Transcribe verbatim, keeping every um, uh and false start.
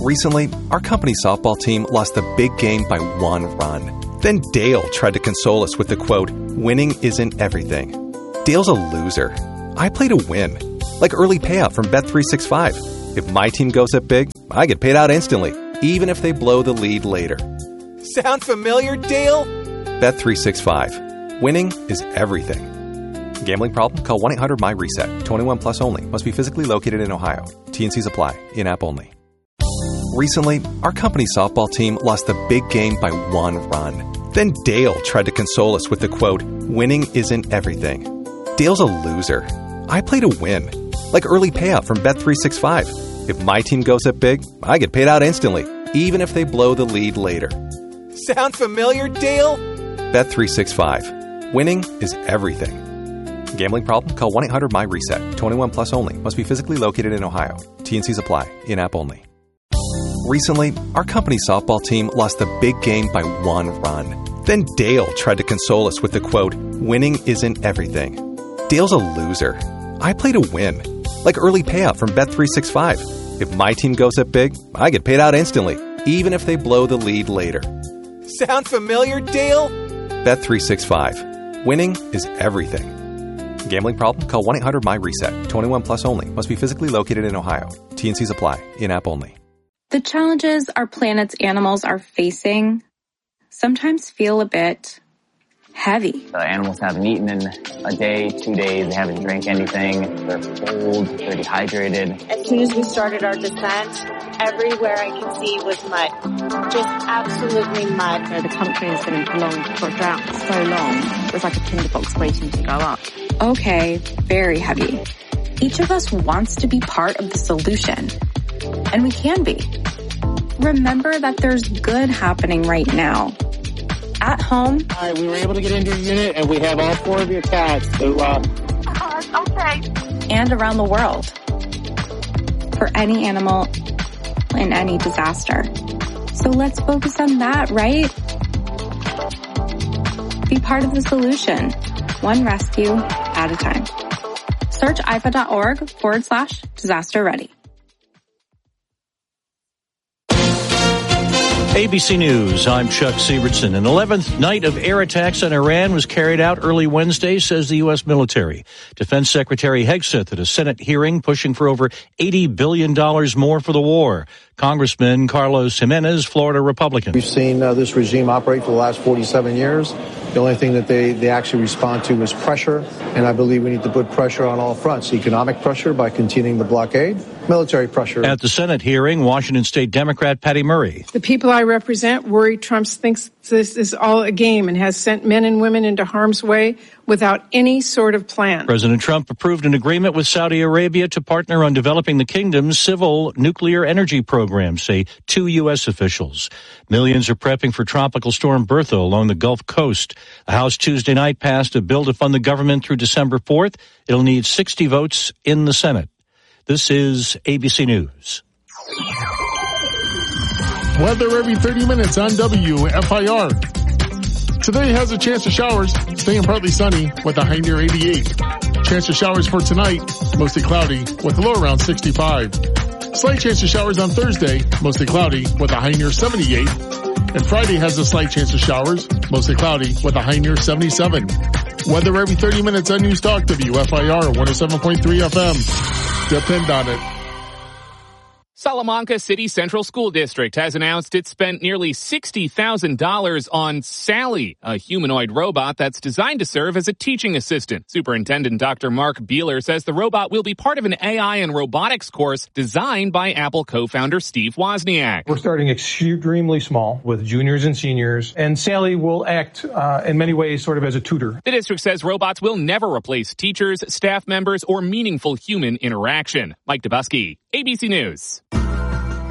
Recently, our company softball team lost the big game by one run. Then Dale tried to console us with the quote, "Winning isn't everything." Dale's a loser. I play to win. Like early payout from Bet three sixty-five. If my team goes up big, I get paid out instantly, even if they blow the lead later. Sound familiar, Dale? Bet three sixty-five. Winning is everything. Gambling problem? Call one eight hundred M Y reset. twenty-one plus only. Must be physically located in Ohio. T N Cs apply. In-app only. Recently, our company softball team lost the big game by one run. Then Dale tried to console us with the quote, "Winning isn't everything." Dale's a loser. I play to win. Like early payout from Bet three sixty-five. If my team goes up big, I get paid out instantly, even if they blow the lead later. Sound familiar, Dale? Bet three sixty-five. Winning is everything. Gambling problem? Call one eight hundred M Y reset. twenty-one plus only. Must be physically located in Ohio. T N Cs apply. In-app only. Recently, our company softball team lost the big game by one run. Then Dale tried to console us with the quote, "Winning isn't everything." Dale's a loser. I play to win. Like early payout from Bet three sixty-five. If my team goes up big, I get paid out instantly, even if they blow the lead later. Sound familiar, Dale? Bet three sixty-five. Winning is everything. Gambling problem? Call one eight hundred M Y reset. twenty-one plus only. Must be physically located in Ohio. T N Cs apply. In-app only. The challenges our planet's animals are facing sometimes feel a bit heavy. The animals haven't eaten in a day, two days. They haven't drank anything. They're cold. They're dehydrated. As soon as we started our descent, everywhere I could see was mud. Just absolutely mud. So the country has been in prolonged for drought for so long. It was like a tinderbox waiting to go up. Okay, very heavy. Each of us wants to be part of the solution. And we can be. Remember that there's good happening right now. At home. All right, we were able to get into your unit, and we have all four of your cats. So, uh, uh, okay. And around the world. For any animal in any disaster. So let's focus on that, right? Be part of the solution. One rescue at a time. Search I F A dot org forward slash disaster ready. A B C News, I'm Chuck Sievertson. An eleventh night of air attacks on Iran was carried out early Wednesday, says the U S military. Defense Secretary Hegseth at a Senate hearing pushing for over eighty billion dollars more for the war. Congressman Carlos Jimenez, Florida Republican. We've seen uh, this regime operate for the last forty-seven years. The only thing that they, they actually respond to is pressure, and I believe we need to put pressure on all fronts. Economic pressure by continuing the blockade, military pressure. At the Senate hearing, Washington State Democrat Patty Murray. The people I represent worry Trump thinks this is all a game and has sent men and women into harm's way without any sort of plan. President Trump approved an agreement with Saudi Arabia to partner on developing the kingdom's civil nuclear energy program, say two U S officials. Millions are prepping for Tropical Storm Bertha along the Gulf Coast. The House Tuesday night passed a bill to fund the government through December fourth. It'll need sixty votes in the Senate. This is A B C News. Weather every thirty minutes on W F I R. Today has a chance of showers, staying partly sunny with a high near eighty-eight. Chance of showers for tonight, mostly cloudy with a low around sixty-five. Slight chance of showers on Thursday, mostly cloudy with a high near seventy-eight. And Friday has a slight chance of showers, mostly cloudy with a high near seventy-seven. Weather every thirty minutes on News Talk W F I R one oh seven point three F M. Depend on it. Salamanca City Central School District has announced it spent nearly sixty thousand dollars on Sally, a humanoid robot that's designed to serve as a teaching assistant. Superintendent Doctor Mark Beeler says the robot will be part of an A I and robotics course designed by Apple co-founder Steve Wozniak. We're starting extremely small with juniors and seniors, and Sally will act uh, in many ways sort of as a tutor. The district says robots will never replace teachers, staff members, or meaningful human interaction. Mike Dubusky, A B C News.